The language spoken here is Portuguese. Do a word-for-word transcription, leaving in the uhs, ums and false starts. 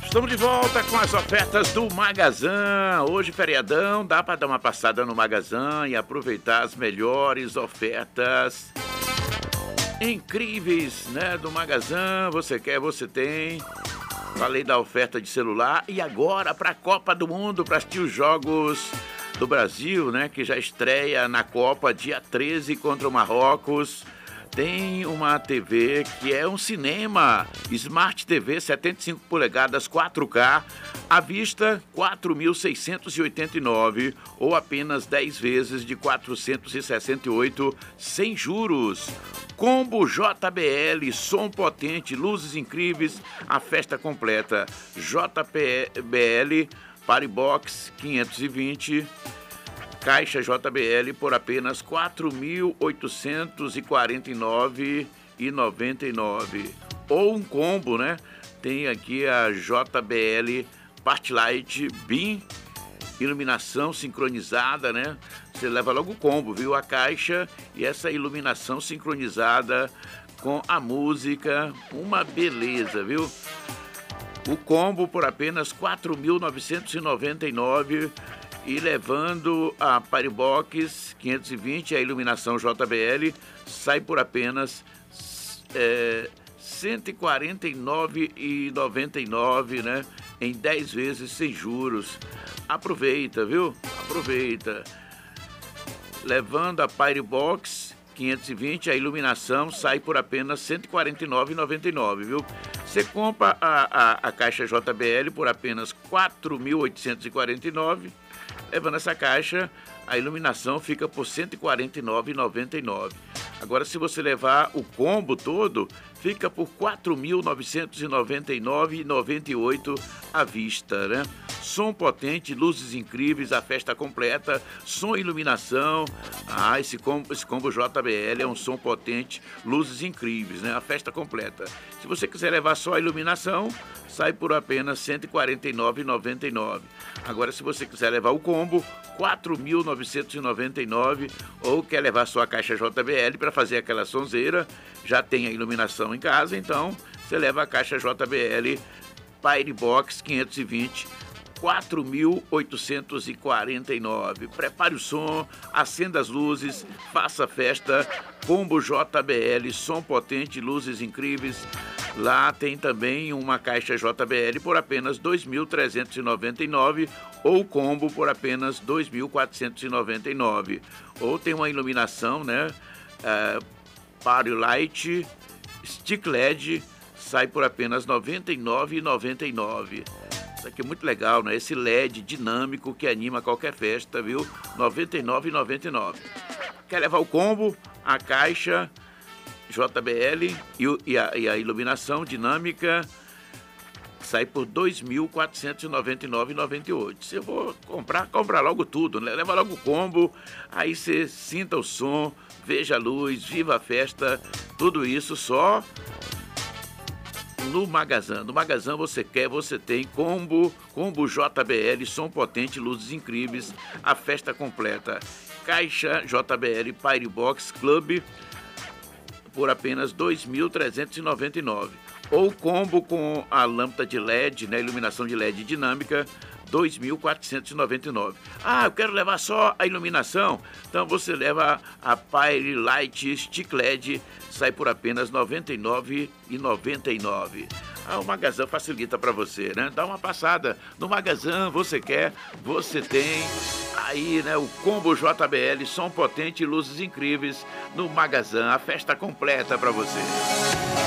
Estamos de volta com as ofertas do Magazan. Hoje, feriadão, dá para dar uma passada no Magazan e aproveitar as melhores ofertas incríveis, né, do Magazan. Você quer, você tem. Falei da oferta de celular e agora para a Copa do Mundo, para assistir os jogos do Brasil, né, que já estreia na Copa dia treze contra o Marrocos. Tem uma T V que é um cinema, Smart T V setenta e cinco polegadas quatro K, à vista quatro mil seiscentos e oitenta e nove ou apenas dez vezes de quatrocentos e sessenta e oito sem juros. Combo J B L, som potente, luzes incríveis, a festa completa. J B L Party Box quinhentos e vinte. Caixa J B L por apenas quatro mil oitocentos e quarenta e nove reais e noventa e nove centavos. Ou um combo, né? Tem aqui a J B L Party Light Beam, iluminação sincronizada, né? Você leva logo o combo, viu? A caixa e essa iluminação sincronizada com a música, uma beleza, viu? O combo por apenas quatro mil novecentos e noventa e nove reais. E levando a Party Box quinhentos e vinte, a iluminação J B L, sai por apenas é, cento e quarenta e nove reais e noventa e nove centavos, né? Em dez vezes sem juros. Aproveita, viu? Aproveita. Levando a Party Box quinhentos e vinte, a iluminação sai por apenas cento e quarenta e nove reais e noventa e nove centavos, viu? Você compra a, a, a caixa J B L por apenas quatro mil oitocentos e quarenta e nove reais. Levando essa caixa, a iluminação fica por cento e quarenta e nove reais e noventa e nove centavos. Agora, se você levar o combo todo, fica por quatro mil novecentos e noventa e nove reais e noventa e oito centavos à vista, né? Som potente, luzes incríveis, a festa completa, som e iluminação. Ah, esse combo, esse combo J B L é um som potente, luzes incríveis, né? A festa completa. Se você quiser levar só a iluminação, sai por apenas cento e quarenta e nove reais e noventa e nove centavos. Agora, se você quiser levar o combo, quatro mil novecentos e noventa e nove reais, ou quer levar só a caixa J B L para fazer aquela sonzeira, já tem a iluminação em casa, então você leva a caixa J B L Party Box quinhentos e vinte, quatro mil oitocentos e quarenta e nove. Prepare o som, acenda as luzes, faça festa. Combo J B L, som potente, luzes incríveis. Lá tem também uma caixa J B L por apenas dois mil trezentos e noventa e nove reais ou combo por apenas dois mil quatrocentos e noventa e nove reais. Ou tem uma iluminação, né? Uh, Party Light Stick L E D, sai por apenas noventa e nove reais e noventa e nove centavos. Isso aqui é muito legal, né? Esse L E D dinâmico que anima qualquer festa, viu? noventa e nove reais e noventa e nove centavos. Quer levar o combo? A caixa J B L e, o, e, a, e a iluminação dinâmica sai por dois mil quatrocentos e noventa e nove reais e noventa e oito centavos. Se eu vou comprar, compra logo tudo, né? Leva logo o combo, aí você sinta o som, veja a luz, viva a festa, tudo isso só no Magazan. No Magazan você quer, você tem combo, combo J B L, som potente, luzes incríveis, a festa completa. Caixa J B L Party Box Club por apenas dois mil trezentos e noventa e nove reais. Ou combo com a lâmpada de L E D, né, iluminação de L E D dinâmica, dois mil quatrocentos e noventa e nove reais. Ah, eu quero levar só a iluminação? Então você leva a Party Light Stick L E D, sai por apenas noventa e nove reais e noventa e nove centavos. Ah, o Magazan facilita para você, né? Dá uma passada no Magazan, você quer, você tem. Aí, né, o combo J B L, som potente e luzes incríveis no Magazan, a festa completa para você.